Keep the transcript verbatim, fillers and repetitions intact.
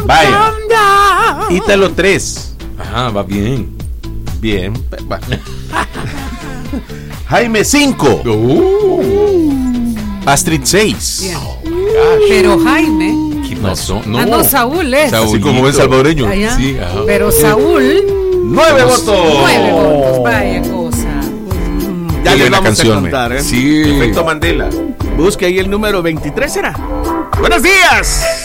Vaya. Ítalo tres. Ajá, va bien. Bien. Va. Jaime cinco. Uh. Astrid seis. Bien. Pero Jaime. ¿Qué pasó? No. Ah, no, Saúl es. Así como buen salvadoreño. Allá. Sí, ajá. Pero Saúl. Nueve votos. Nueve votos. Vaya cosa. Ya Qué les buena vamos canción, a contar, ¿eh? Sí. Efecto Mandela. Busque ahí el número veintitrés, ¿será? ¡Buenos días!